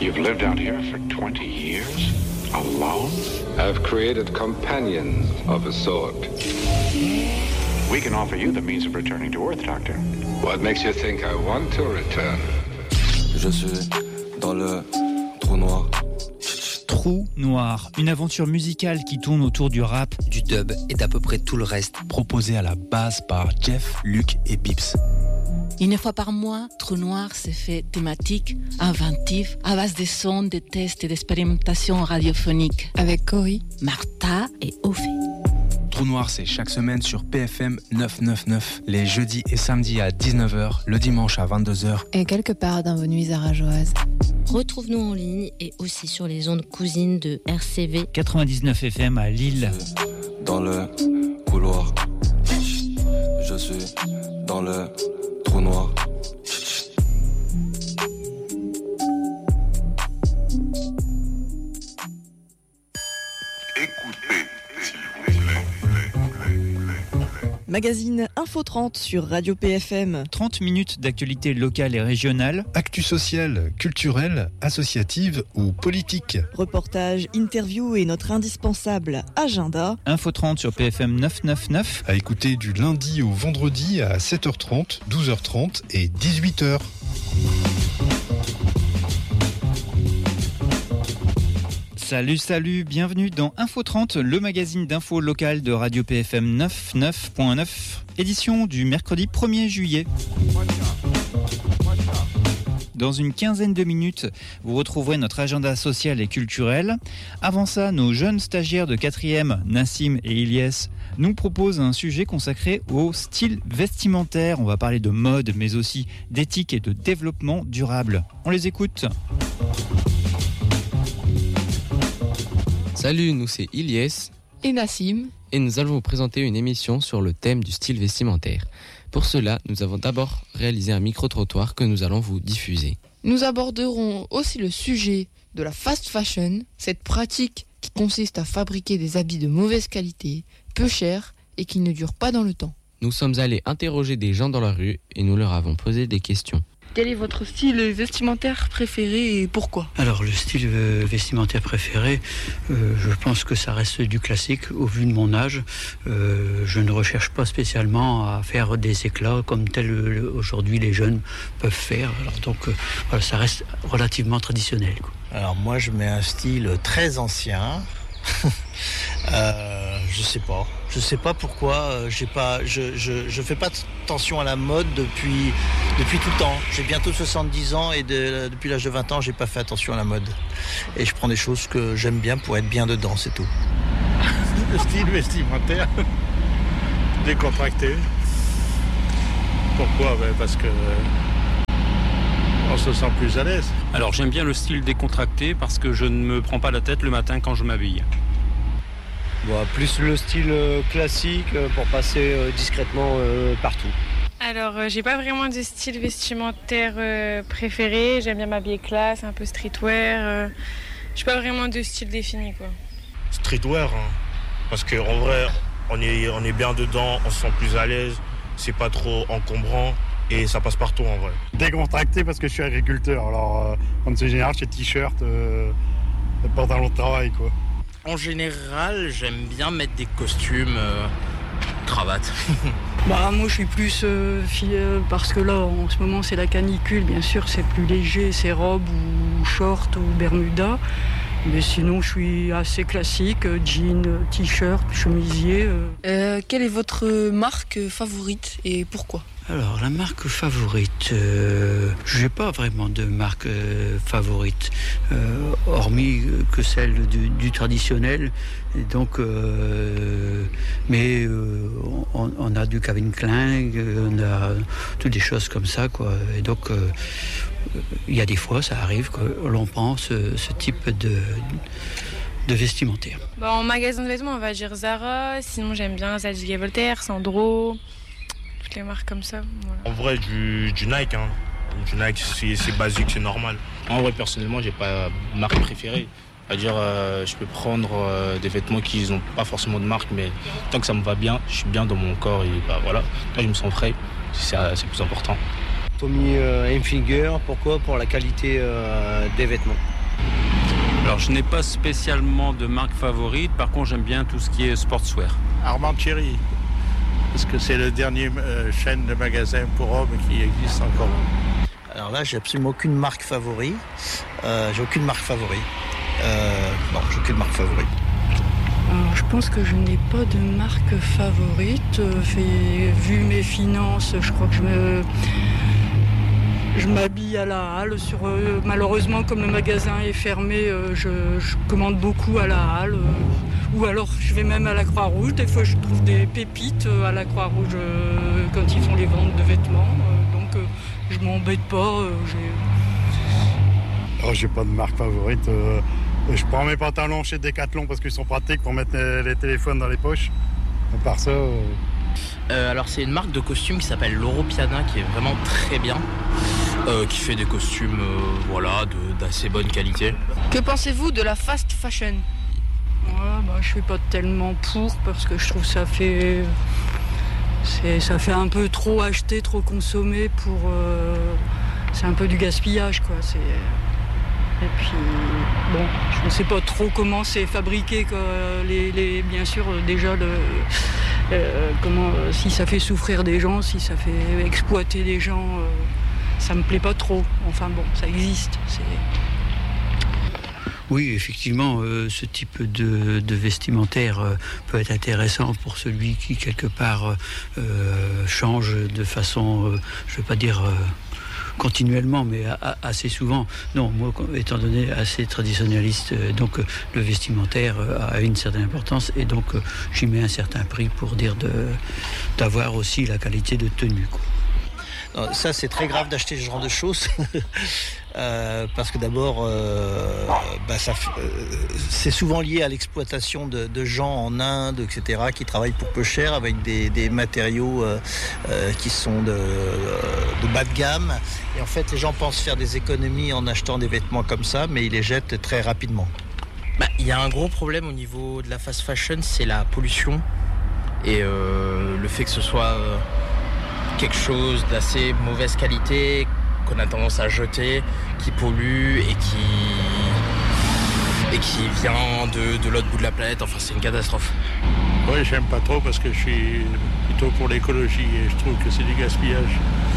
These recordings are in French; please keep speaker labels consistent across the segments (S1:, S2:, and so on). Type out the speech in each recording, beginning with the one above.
S1: You've lived out here for 20 years? Alone?
S2: I've created companions of a sort.
S1: We can offer you the means of returning to Earth, Doctor.
S2: What makes you think I want to return?
S3: Je suis dans le trou noir.
S4: Trou Noir, une aventure musicale qui tourne autour du rap,
S5: du dub et d'à peu près tout le reste.
S6: Proposé à la base par Jeff, Luc et Bips.
S7: Une fois par mois, Trou Noir se fait thématique, inventive, à base de sons, de tests et d'expérimentations radiophoniques.
S8: Avec Cory,
S7: Martha et Ophé.
S6: Trou Noir, c'est chaque semaine sur PFM 999, les jeudis et samedis à 19h, le dimanche à 22h.
S8: Et quelque part dans vos nuits arageoises.
S9: Retrouve-nous en ligne et aussi sur les ondes cousines de RCV
S4: 99 FM à Lille.
S3: Dans le couloir, je suis dans le trou noir.
S10: Magazine Info 30 sur Radio PFM.
S4: 30 minutes d'actualité locale et régionale.
S11: Actu sociale, culturelle, associative ou politique.
S10: Reportage, interview et notre indispensable agenda.
S4: Info 30 sur PFM 999.
S11: À écouter du lundi au vendredi à 7h30, 12h30 et 18h.
S4: Salut, bienvenue dans Info 30, le magazine d'infos locales de Radio PFM 99.9, édition du mercredi 1er juillet. Dans une quinzaine de minutes, vous retrouverez notre agenda social et culturel. Avant ça, nos jeunes stagiaires de 4e, Nassim et Ilyes, nous proposent un sujet consacré au style vestimentaire. On va parler de mode, mais aussi d'éthique et de développement durable. On les écoute.
S5: Salut, nous c'est Ilyes
S8: et Nassim.
S5: Et nous allons vous présenter une émission sur le thème du style vestimentaire. Pour cela, nous avons d'abord réalisé un micro-trottoir que nous allons vous diffuser.
S8: Nous aborderons aussi le sujet de la fast fashion, cette pratique qui consiste à fabriquer des habits de mauvaise qualité, peu chers et qui ne durent pas dans le temps.
S5: Nous sommes allés interroger des gens dans la rue et nous leur avons posé des questions.
S12: Quel est votre style vestimentaire préféré et pourquoi ?
S13: Alors le style vestimentaire préféré, je pense que ça reste du classique au vu de mon âge. Je ne recherche pas spécialement à faire des éclats comme tel aujourd'hui les jeunes peuvent faire. Alors donc voilà, ça reste relativement traditionnel, quoi.
S14: Alors moi je mets un style très ancien. Je sais pas pourquoi. Je fais pas attention à la mode depuis tout le temps. J'ai bientôt 70 ans et depuis l'âge de 20 ans, j'ai pas fait attention à la mode. Et je prends des choses que j'aime bien pour être bien dedans, c'est tout.
S15: Le style vestimentaire décontracté. Pourquoi ? Parce que on se sent plus à l'aise.
S16: Alors j'aime bien le style décontracté parce que je ne me prends pas la tête le matin quand je m'habille.
S17: Plus le style classique pour passer discrètement partout.
S18: Alors j'ai pas vraiment de style vestimentaire préféré. J'aime bien m'habiller classe, un peu streetwear. J'ai pas vraiment de style défini, quoi.
S15: Streetwear, hein. Parce qu'en vrai on est bien dedans, on se sent plus à l'aise, c'est pas trop encombrant. Et ça passe partout en vrai.
S19: Décontracté parce que je suis agriculteur. Alors, en général, j'ai t-shirt, pantalon de travail, quoi.
S20: En général, j'aime bien mettre des costumes, cravate.
S21: Moi, je suis plus parce que là, en ce moment, c'est la canicule. Bien sûr, c'est plus léger, c'est robe ou short ou bermuda. Mais sinon, je suis assez classique, jean, t-shirt, chemisier.
S12: Quelle est votre marque favorite et pourquoi ?
S13: Alors, la marque favorite, je n'ai pas vraiment de marque favorite, hormis que celle du traditionnel. Et donc, mais on a du Calvin Klein, on a toutes des choses comme ça, quoi. Et donc, il y a des fois, ça arrive que l'on prend ce type de vestimentaire.
S18: En magasin de vêtements, on va dire Zara. Sinon, j'aime bien Zadig & Voltaire, Sandro. Les marques comme ça, voilà.
S15: En vrai, du Nike, hein. Du Nike, c'est basique, c'est normal.
S22: En vrai, personnellement, j'ai pas de marque préférée. C'est-à-dire, je peux prendre des vêtements qui n'ont pas forcément de marque, mais tant que ça me va bien, je suis bien dans mon corps et voilà. Quand je me sens frais, c'est plus important.
S17: Tommy Hilfiger, pourquoi ? Pour la qualité des vêtements.
S16: Alors je n'ai pas spécialement de marque favorite, par contre j'aime bien tout ce qui est sportswear.
S1: Armand-Thierry, parce que c'est le dernier chaîne de magasins pour hommes qui existe encore.
S14: Alors là, j'ai absolument aucune marque favorite. J'ai aucune marque favorite. Non, j'ai aucune marque favorite.
S21: Alors, je pense que je n'ai pas de marque favorite. Vu mes finances, je crois que je m'habille à la halle. Malheureusement, comme le magasin est fermé, je commande beaucoup à la halle. Ou alors, je vais même à la Croix-Rouge. Des fois, je trouve des pépites à la Croix-Rouge quand ils font les ventes de vêtements. Donc, je m'embête pas.
S19: J'ai pas de marque favorite. Je prends mes pantalons chez Decathlon parce qu'ils sont pratiques pour mettre les téléphones dans les poches. À part ça...
S20: Alors c'est une marque de costumes qui s'appelle Loro Piana, qui est vraiment très bien, qui fait des costumes d'assez bonne qualité.
S12: Que pensez-vous de la fast fashion ?
S21: Je suis pas tellement pour parce que je trouve ça fait un peu trop acheter, trop consommer pour... c'est un peu du gaspillage, quoi. Et puis, bon, je ne sais pas trop comment c'est fabriqué, bien sûr, déjà, si ça fait souffrir des gens, si ça fait exploiter des gens, ça me plaît pas trop. Enfin bon, ça existe.
S13: Oui, effectivement, ce type de vestimentaire peut être intéressant pour celui qui, quelque part, change de façon, je ne veux pas dire... continuellement, mais assez souvent. Non, moi, étant donné assez traditionnaliste, donc le vestimentaire a une certaine importance et donc j'y mets un certain prix pour dire d'avoir aussi la qualité de tenue, quoi.
S14: Ça, c'est très grave d'acheter ce genre de choses parce que d'abord, c'est souvent lié à l'exploitation de gens en Inde, etc., qui travaillent pour peu cher avec des matériaux qui sont de bas de gamme. Et en fait, les gens pensent faire des économies en achetant des vêtements comme ça, mais ils les jettent très rapidement.
S20: Il y a un gros problème au niveau de la fast fashion, c'est la pollution et le fait que ce soit... quelque chose d'assez mauvaise qualité qu'on a tendance à jeter, qui pollue et qui vient de l'autre bout de la planète. Enfin, c'est une catastrophe.
S1: Oui, j'aime pas trop parce que je suis plutôt pour l'écologie et je trouve que c'est du gaspillage.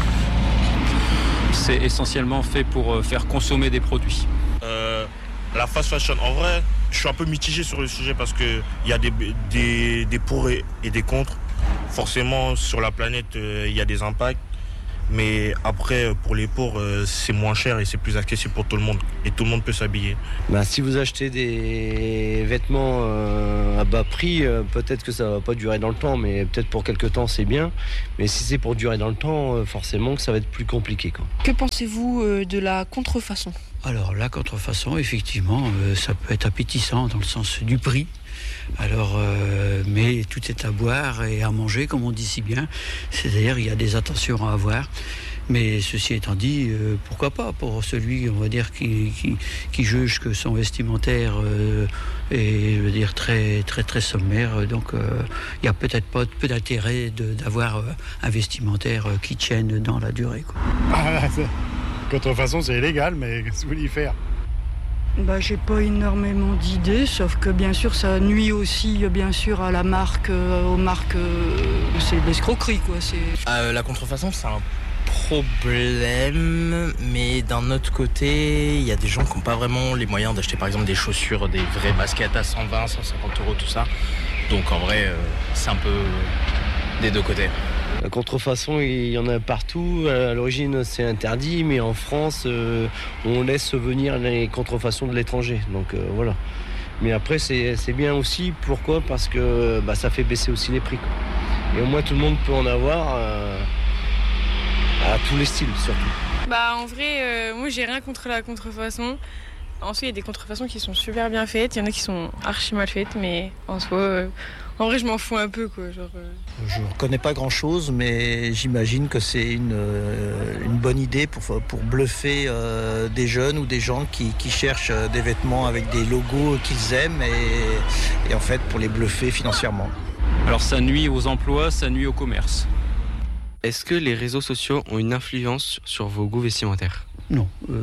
S16: C'est essentiellement fait pour faire consommer des produits.
S15: La fast fashion, en vrai, je suis un peu mitigé sur le sujet parce qu'il y a des pour et des contre. Forcément, sur la planète, il y a des impacts. Mais après, pour les pauvres, c'est moins cher et c'est plus accessible pour tout le monde. Et tout le monde peut s'habiller.
S17: Si vous achetez des vêtements à bas prix, peut-être que ça va pas durer dans le temps, mais peut-être pour quelques temps, c'est bien. Mais si c'est pour durer dans le temps, forcément que ça va être plus compliqué, quoi.
S12: Que pensez-vous de la contrefaçon ?
S13: Alors, la contrefaçon, effectivement, ça peut être appétissant dans le sens du prix. Alors, mais tout est à boire et à manger, comme on dit si bien. C'est-à-dire, il y a des attentions à avoir. Mais ceci étant dit, pourquoi pas pour celui, on va dire, qui juge que son vestimentaire est, je veux dire, très très très sommaire. Donc, il y a peut-être pas peu d'intérêt d'avoir un vestimentaire qui tienne dans la durée, quoi.
S19: Contrefaçon, c'est illégal, mais qu'est-ce que vous voulez y faire ?
S21: J'ai pas énormément d'idées, sauf que bien sûr ça nuit aussi bien sûr à la marque, aux marques, c'est de l'escroquerie, quoi.
S20: La contrefaçon, c'est un problème, mais d'un autre côté, il y a des gens qui n'ont pas vraiment les moyens d'acheter par exemple des chaussures, des vraies baskets à 120, 150 euros, tout ça. Donc en vrai, c'est un peu des deux côtés.
S17: La contrefaçon, il y en a partout. À l'origine, c'est interdit, mais en France, on laisse venir les contrefaçons de l'étranger. Donc voilà. Mais après, c'est bien aussi. Pourquoi ? Parce que ça fait baisser aussi les prix, quoi. Et au moins, tout le monde peut en avoir à tous les styles, surtout.
S18: En vrai, moi, j'ai rien contre la contrefaçon. Ensuite, il y a des contrefaçons qui sont super bien faites. Il y en a qui sont archi mal faites, mais en soi... En vrai, je m'en fous un peu, quoi.
S14: Je ne connais pas grand-chose, mais j'imagine que c'est une bonne idée pour bluffer des jeunes ou des gens qui cherchent des vêtements avec des logos qu'ils aiment et en fait pour les bluffer financièrement.
S16: Alors ça nuit aux emplois, ça nuit au commerce.
S5: Est-ce que les réseaux sociaux ont une influence sur vos goûts vestimentaires ?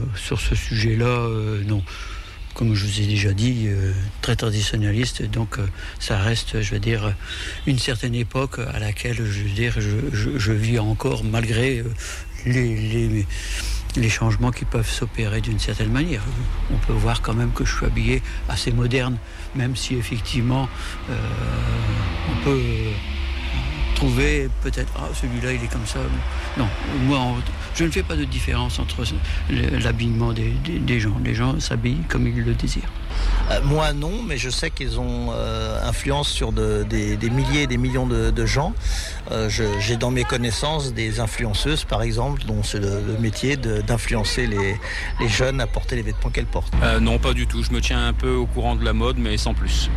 S13: Non, sur ce sujet-là, non. comme je vous ai déjà dit, très traditionnaliste. Donc ça reste, je veux dire, une certaine époque à laquelle, je veux dire, je vis encore malgré les changements qui peuvent s'opérer d'une certaine manière. On peut voir quand même que je suis habillé assez moderne, même si effectivement on peut trouver peut-être celui-là il est comme ça. Non, moi je ne fais pas de différence entre l'habillement des gens. Les gens s'habillent comme ils le désirent.
S14: Moi non, mais je sais qu'ils ont influence sur des milliers et des millions de gens. J'ai dans mes connaissances des influenceuses par exemple, dont c'est le métier d'influencer les jeunes à porter les vêtements qu'elles portent.
S16: Non, pas du tout, je me tiens un peu au courant de la mode, mais sans plus.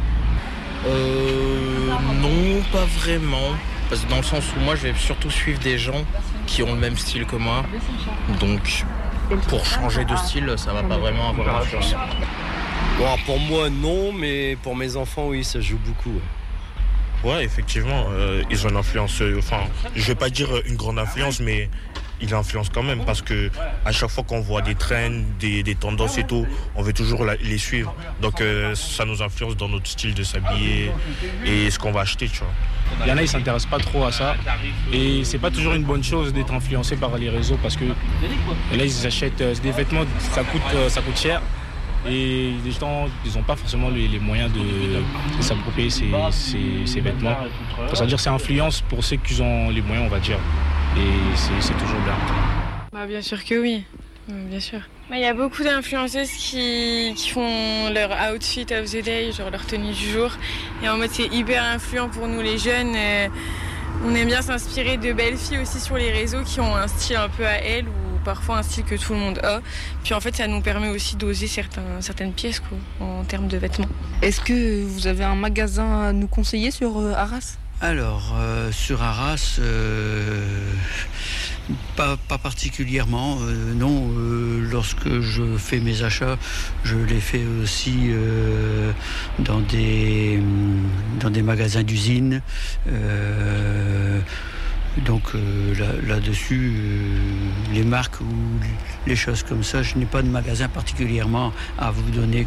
S20: Non, pas vraiment. Parce que dans le sens où moi je vais surtout suivre des gens qui ont le même style que moi. Donc pour changer de style, ça va pas vraiment avoir d'influence.
S17: Bon, pour moi non, mais pour mes enfants oui, ça joue beaucoup.
S15: Ouais, effectivement, ils ont une influence, enfin, je vais pas dire une grande influence, mais ils influencent quand même parce que à chaque fois qu'on voit des trends, des tendances et tout, on veut toujours les suivre. Donc ça nous influence dans notre style de s'habiller et ce qu'on va acheter, tu vois.
S22: Il y en a, ils s'intéressent pas trop à ça et c'est pas toujours une bonne chose d'être influencé par les réseaux parce que là ils achètent des vêtements, ça coûte cher. Et les gens, ils n'ont pas forcément les moyens de s'approprier ces vêtements. C'est-à-dire que c'est influence pour ceux qui ont les moyens, on va dire. Et c'est toujours bien.
S18: Bah, bien sûr que oui, bien sûr. Il y a beaucoup d'influenceuses qui font leur outfit of the day, genre leur tenue du jour. Et en mode c'est hyper influent pour nous les jeunes. On aime bien s'inspirer de belles filles aussi sur les réseaux qui ont un style un peu à elles ou parfois un style que tout le monde a. Puis en fait, ça nous permet aussi d'oser certaines pièces quoi, en termes de vêtements.
S12: Est-ce que vous avez un magasin à nous conseiller sur Arras ?
S14: Alors, sur Arras, pas particulièrement. Non, lorsque je fais mes achats, je les fais aussi dans des magasins d'usine. Donc là-dessus, les marques ou les choses comme ça, je n'ai pas de magasin particulièrement à vous donner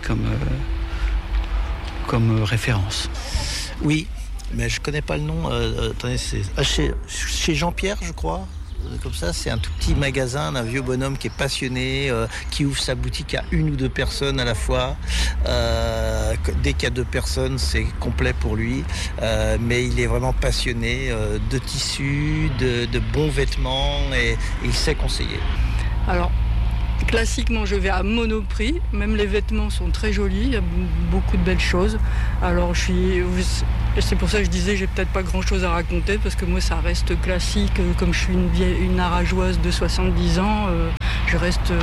S14: comme référence. Oui, mais je connais pas le nom. Attendez, c'est chez Jean-Pierre, je crois. Comme ça, c'est un tout petit magasin d'un vieux bonhomme qui est passionné, qui ouvre sa boutique à une ou deux personnes à la fois. Dès qu'il y a 2 personnes, c'est complet pour lui. Mais il est vraiment passionné de tissus, de bons vêtements et il sait conseiller.
S21: Alors, classiquement, je vais à Monoprix. Même les vêtements sont très jolis. Il y a beaucoup de belles choses. Alors, c'est pour ça que je disais, j'ai peut-être pas grand-chose à raconter parce que moi, ça reste classique. Comme je suis une arageoise de 70 ans, je reste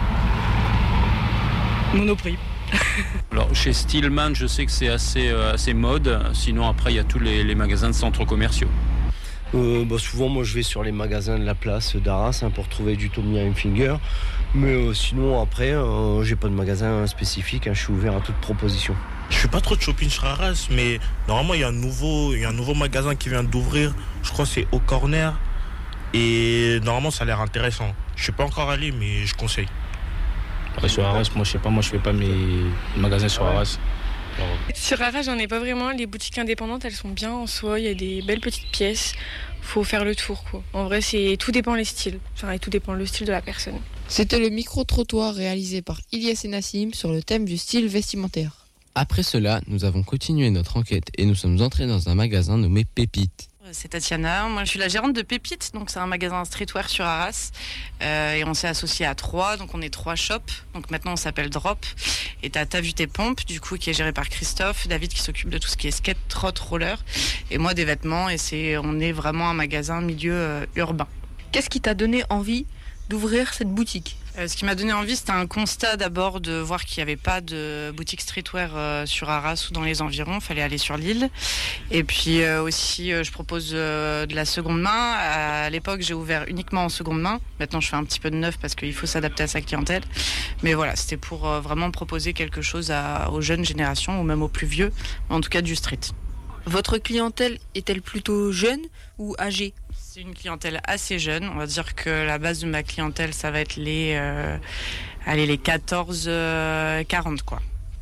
S21: Monoprix.
S16: Alors, chez Stillman, je sais que c'est assez mode. Sinon, après, il y a tous les magasins de centres commerciaux.
S17: Souvent, moi, je vais sur les magasins de la place d'Arras pour trouver du Tommy Hilfiger. Mais sinon, après, j'ai pas de magasin spécifique. Je suis ouvert à toute proposition.
S15: Je fais pas trop de shopping sur Arras, mais normalement, il y a un nouveau magasin qui vient d'ouvrir. Je crois que c'est au Corner. Et normalement, ça a l'air intéressant. Je suis pas encore allé, mais je conseille.
S22: Après, sur Arras, moi, je sais pas, je fais pas mes magasins sur Arras.
S18: Sur Arras, j'en ai pas vraiment. Les boutiques indépendantes, elles sont bien en soi. Il y a des belles petites pièces. Faut faire le tour, quoi. En vrai, tout dépend les styles. Et tout dépend le style de la personne.
S8: C'était le micro-trottoir réalisé par Ilyes et Nassim sur le thème du style vestimentaire.
S5: Après cela, nous avons continué notre enquête et nous sommes entrés dans un magasin nommé Pépite.
S2: C'est Tatiana, moi je suis la gérante de Pépite, donc c'est un magasin streetwear sur Arras et on s'est associé à 3, donc on est 3 shops, donc maintenant on s'appelle Drop et t'as vu tes pompes du coup qui est géré par Christophe, David qui s'occupe de tout ce qui est skate, trot, roller et moi des vêtements et on est vraiment un magasin milieu urbain.
S12: Qu'est-ce qui t'a donné envie d'ouvrir cette boutique ?
S2: Ce qui m'a donné envie, c'était un constat d'abord de voir qu'il n'y avait pas de boutique streetwear sur Arras ou dans les environs. Il fallait aller sur l'île. Et puis aussi, je propose de la seconde main. À l'époque, j'ai ouvert uniquement en seconde main. Maintenant, je fais un petit peu de neuf parce qu'il faut s'adapter à sa clientèle. Mais voilà, c'était pour vraiment proposer quelque chose aux jeunes générations ou même aux plus vieux, en tout cas du street.
S12: Votre clientèle est-elle plutôt jeune ou âgée ?
S2: C'est une clientèle assez jeune. On va dire que la base de ma clientèle, ça va être les 14-40 quoi.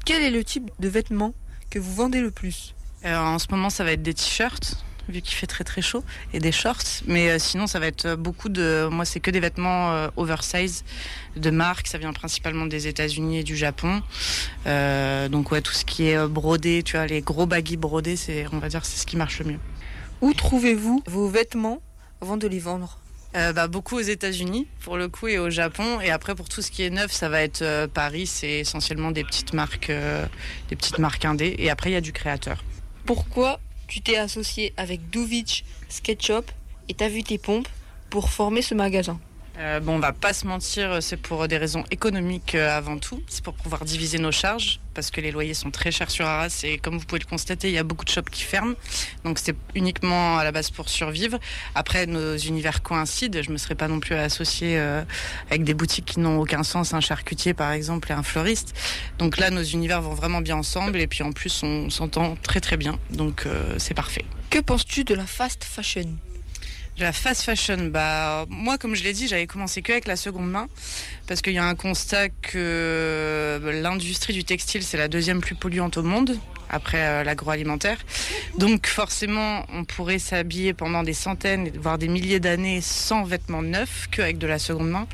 S12: Quel est le type de vêtements que vous vendez le plus?
S2: En ce moment, ça va être des t-shirts, vu qu'il fait très très chaud, et des shorts. Mais sinon, ça va être beaucoup de... Moi, c'est que des vêtements oversize de marque. Ça vient principalement des États-Unis et du Japon. Donc ouais, tout ce qui est brodé, tu vois, les gros baggy brodés, on va dire, c'est ce qui marche le mieux.
S12: Où trouvez-vous vos vêtements avant de les vendre?
S2: Beaucoup aux États-Unis pour le coup et au Japon, et après pour tout ce qui est neuf, ça va être Paris, c'est essentiellement des petites marques indé, et après il y a du créateur.
S12: Pourquoi tu t'es associé avec Duvich Sketchup et t'as vu tes pompes pour former ce magasin?
S2: On va pas se mentir, c'est pour des raisons économiques avant tout. C'est pour pouvoir diviser nos charges, parce que les loyers sont très chers sur Arras et comme vous pouvez le constater, il y a beaucoup de shops qui ferment. Donc c'est uniquement à la base pour survivre. Après, nos univers coïncident. Je me serais pas non plus associée avec des boutiques qui n'ont aucun sens, un charcutier par exemple et un fleuriste. Donc là, nos univers vont vraiment bien ensemble et puis en plus, on s'entend très très bien. Donc c'est parfait.
S12: Que penses-tu de la fast fashion?
S2: La fast fashion, moi comme je l'ai dit, j'avais commencé qu'avec la seconde main parce qu'il y a un constat que l'industrie du textile c'est la deuxième plus polluante au monde après l'agroalimentaire. Donc forcément, on pourrait s'habiller pendant des centaines, voire des milliers d'années sans vêtements neufs qu'avec de la seconde main.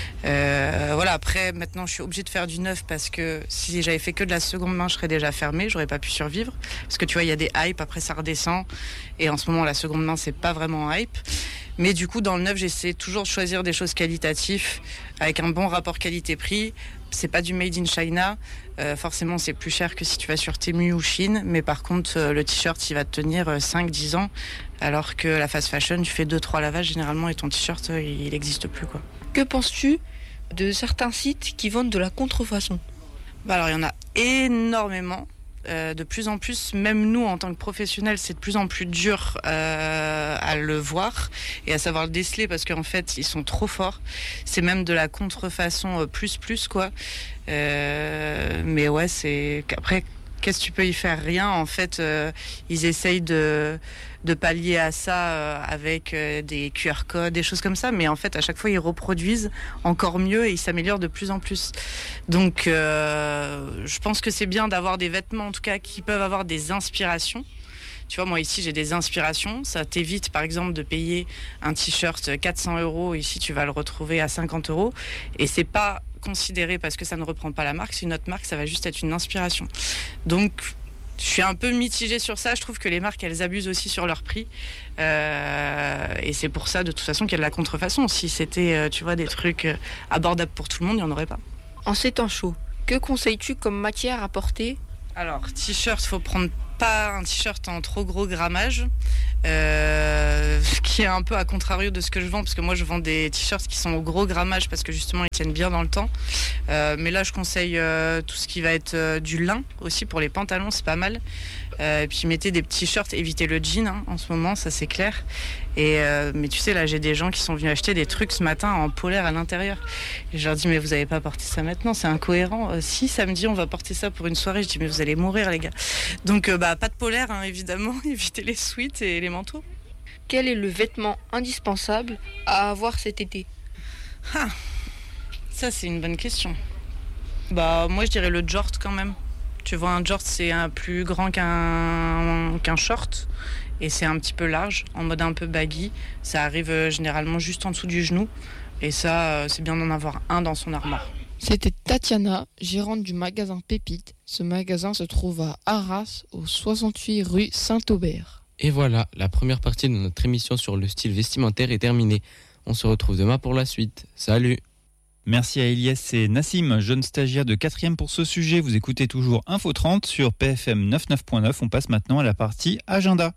S2: Après, maintenant, je suis obligée de faire du neuf parce que si j'avais fait que de la seconde main, je serais déjà fermée, j'aurais pas pu survivre. Parce que tu vois, il y a des hypes, après ça redescend. Et en ce moment, la seconde main, c'est pas vraiment un hype. Mais du coup, dans le neuf, j'essaie toujours de choisir des choses qualitatives avec un bon rapport qualité-prix. C'est pas du made in China. Forcément, c'est plus cher que si tu vas sur Temu ou Chine. Mais par contre, le t-shirt, il va te tenir 5-10 ans. Alors que la fast fashion, tu fais 2-3 lavages généralement et ton t-shirt, il n'existe plus, quoi.
S12: Que penses-tu de certains sites qui vendent de la contrefaçon?
S2: Alors, il y en a énormément. De plus en plus, même nous en tant que professionnels, c'est de plus en plus dur à le voir et à savoir le déceler parce qu'en fait, ils sont trop forts. C'est même de la contrefaçon plus quoi. Mais ouais, c'est après, qu'est-ce que tu peux y faire? Rien. En fait, ils essayent de pallier à ça avec des QR codes, des choses comme ça. Mais en fait, à chaque fois, ils reproduisent encore mieux et ils s'améliorent de plus en plus. Donc, je pense que c'est bien d'avoir des vêtements, en tout cas, qui peuvent avoir des inspirations. Tu vois, moi ici, j'ai des inspirations. Ça t'évite, par exemple, de payer un t-shirt 400 €. Ici, tu vas le retrouver à 50 €. Et c'est pas considéré parce que ça ne reprend pas la marque. C'est une autre marque, ça va juste être une inspiration. Donc, je suis un peu mitigée sur ça. Je trouve que les marques, elles abusent aussi sur leur prix. Et c'est pour ça, de toute façon, qu'il y a de la contrefaçon. Si c'était, tu vois, des trucs abordables pour tout le monde, il n'y en aurait pas.
S12: En ces temps chauds, que conseilles-tu comme matière à porter?
S2: Alors, t-shirt, faut prendre pas un t-shirt en trop gros grammage, qui est un peu à contrario de ce que je vends, parce que moi je vends des t-shirts qui sont au gros grammage parce que justement ils tiennent bien dans le temps. Mais là je conseille tout ce qui va être du lin aussi pour les pantalons, c'est pas mal. Et puis mettez des petits shorts, évitez le jean en ce moment, ça c'est clair. Mais tu sais, là j'ai des gens qui sont venus acheter des trucs ce matin en polaire à l'intérieur. Et je leur dis mais vous n'avez pas porté ça maintenant, c'est incohérent. Si samedi on va porter ça pour une soirée, je dis mais vous allez mourir les gars. Donc pas de polaire évidemment, évitez les sweats et les manteaux.
S12: Quel est le vêtement indispensable à avoir cet été?
S2: Ça c'est une bonne question. Moi je dirais le jort quand même. Tu vois, un jort, c'est un plus grand qu'un short et c'est un petit peu large, en mode un peu baggy. Ça arrive généralement juste en dessous du genou et ça, c'est bien d'en avoir un dans son armoire.
S8: C'était Tatiana, gérante du magasin Pépite. Ce magasin se trouve à Arras, au 68 rue Saint-Aubert.
S5: Et voilà, la première partie de notre émission sur le style vestimentaire est terminée. On se retrouve demain pour la suite. Salut!
S4: Merci à Elias et Nassim, jeune stagiaire de 4e pour ce sujet. Vous écoutez toujours Info 30 sur PFM 99.9. On passe maintenant à la partie agenda.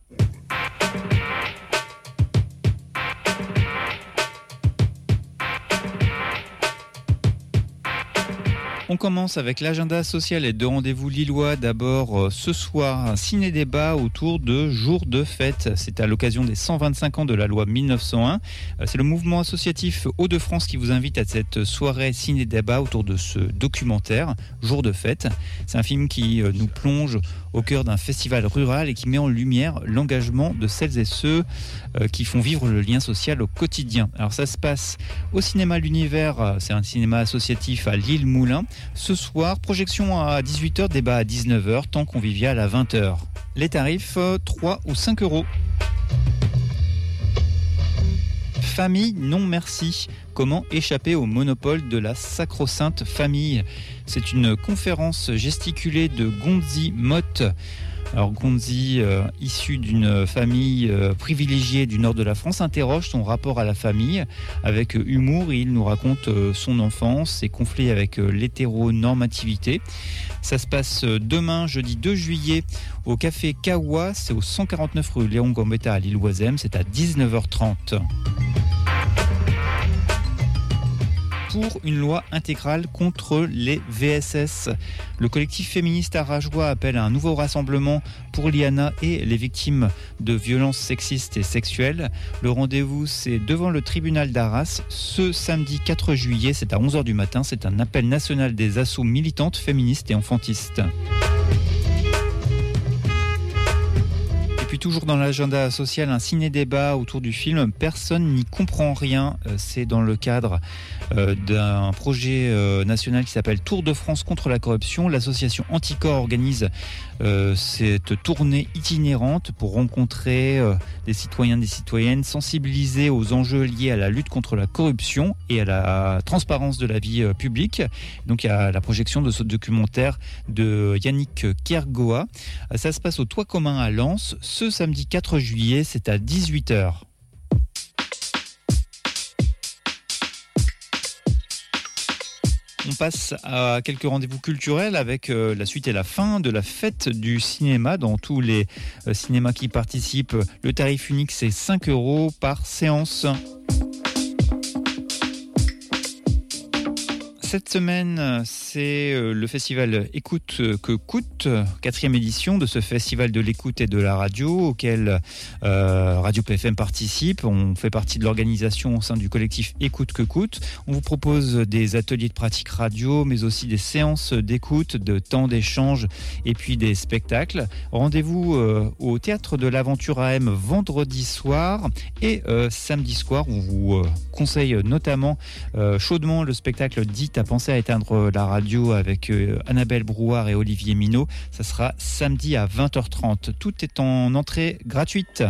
S4: On commence avec l'agenda social et de rendez-vous lillois. D'abord, ce soir, un ciné-débat autour de Jour de fête. C'est à l'occasion des 125 ans de la loi 1901. C'est le mouvement associatif Hauts-de-France qui vous invite à cette soirée ciné-débat autour de ce documentaire, Jour de fête. C'est un film qui nous plonge au cœur d'un festival rural et qui met en lumière l'engagement de celles et ceux qui font vivre le lien social au quotidien. Alors ça se passe au cinéma L'Univers, c'est un cinéma associatif à Lille-Moulin. Ce soir, projection à 18h, débat à 19h, temps convivial à 20h. Les tarifs, 3 ou 5 euros. Famille, non merci. Comment échapper au monopole de la sacro-sainte famille ? C'est une conférence gesticulée de Gonzi Mott. Alors Gonzi, issu d'une famille privilégiée du nord de la France, interroge son rapport à la famille avec humour. Il nous raconte son enfance, ses conflits avec l'hétéronormativité. Ça se passe demain, jeudi 2 juillet, au Café Kawa. C'est au 149 rue Léon Gambetta à l'Île-Oisem. C'est à 19h30. Pour une loi intégrale contre les VSS. Le collectif féministe Arajois appelle à un nouveau rassemblement pour Liana et les victimes de violences sexistes et sexuelles. Le rendez-vous, c'est devant le tribunal d'Arras ce samedi 4 juillet. C'est à 11h du matin. C'est un appel national des assauts militantes, féministes et enfantistes. Et puis toujours dans l'agenda social, un ciné-débat autour du film « Personne n'y comprend rien ». C'est dans le cadre d'un projet national qui s'appelle Tour de France contre la corruption. L'association Anticorps organise cette tournée itinérante pour rencontrer des citoyens, des citoyennes, sensibiliser aux enjeux liés à la lutte contre la corruption et à la transparence de la vie publique. Donc il y a la projection de ce documentaire de Yannick Kergoa. Ça se passe au Toit commun à Lens ce samedi 4 juillet, c'est à 18h. On passe à quelques rendez-vous culturels avec la suite et la fin de la fête du cinéma. Dans tous les cinémas qui participent, le tarif unique, c'est 5 euros par séance. Cette semaine, c'est le festival Écoute que coûte, 4e édition de ce festival de l'écoute et de la radio auquel Radio PFM participe. On fait partie de l'organisation au sein du collectif Écoute que coûte. On vous propose des ateliers de pratique radio, mais aussi des séances d'écoute, de temps d'échange et puis des spectacles. Rendez-vous au Théâtre de l'Aventure AM vendredi soir et samedi soir. On vous conseille notamment chaudement le spectacle dit à penser à éteindre la radio avec Annabelle Brouard et Olivier Minot. Ça sera samedi à 20h30. Tout est en entrée gratuite.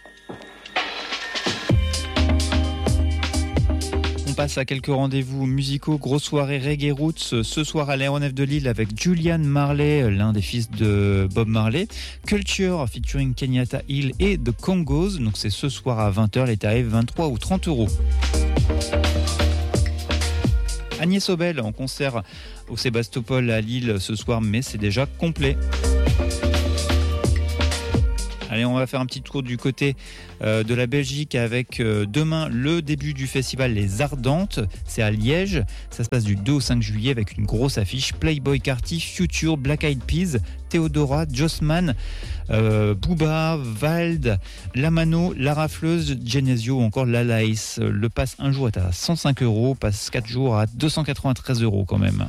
S4: On passe à quelques rendez-vous musicaux. Grosse soirée Reggae Roots ce soir à l'Aéronef de Lille avec Julian Marley, l'un des fils de Bob Marley. Culture featuring Kenyatta Hill et The Congos. Donc c'est ce soir à 20h. Les tarifs 23 ou 30 euros. Agnès Obel en concert au Sébastopol à Lille ce soir, mais c'est déjà complet. Allez, on va faire un petit tour du côté de la Belgique avec demain le début du festival Les Ardentes. C'est à Liège. Ça se passe du 2 au 5 juillet avec une grosse affiche. Playboy Carty, Future, Black Eyed Peas, Theodora, Jossman, Booba, Vald, Lamano, La Rafleuse, Genesio ou encore Lalaïs. Le pass un jour est à 105 euros, pass 4 jours à 293 euros quand même.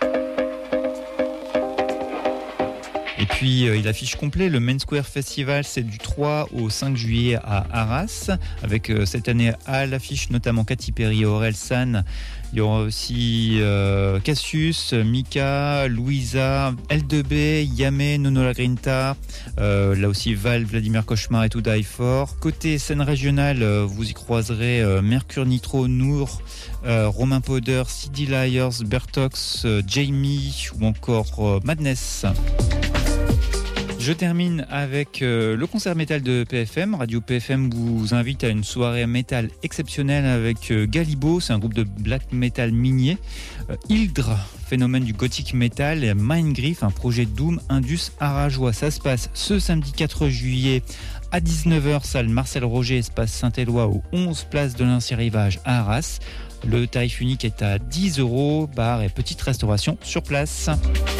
S4: Et puis il affiche complet, le Main Square Festival, c'est du 3 au 5 juillet à Arras, avec cette année à l'affiche notamment Katy Perry et Aurel San. Il y aura aussi Cassius, Mika, Louisa, L2B, Yamé, Nono Lagrinta, là aussi Val, Vladimir Cauchemar et To Die For. Côté scène régionale, vous y croiserez Mercure Nitro, Nour, Romain Powder, CD Liars, Bertox, Jamie ou encore Madness. Je termine avec le concert métal de PFM. Radio PFM vous invite à une soirée métal exceptionnelle avec Galibo, c'est un groupe de black metal minier. Hildre, phénomène du gothic metal, et Mindgriff, un projet Doom Indus arajois. Ça se passe ce samedi 4 juillet à 19h, salle Marcel Roger, espace Saint-Éloi, aux 11 places de l'Ancien Rivage à Arras. Le tarif unique est à 10 euros, bar et petite restauration sur place.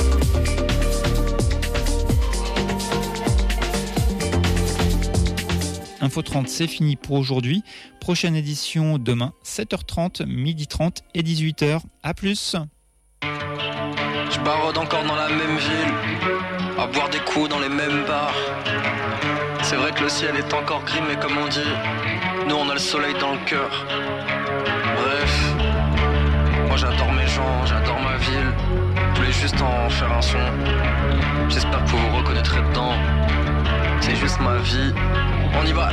S4: Info 30, c'est fini pour aujourd'hui. Prochaine édition demain, 7h30, 12h30 et 18h. À plus.
S3: Je barode encore dans la même ville, à boire des coups dans les mêmes bars. C'est vrai que le ciel est encore gris, mais comme on dit, nous on a le soleil dans le cœur. Bref, moi j'adore mes gens, j'adore ma ville. juste en faire un son. J'espère que vous vous reconnaîtrez dedans. C'est juste ma vie. On y va.